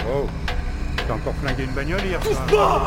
Oh, t'as encore flingué une bagnole hier Touche soir. pas!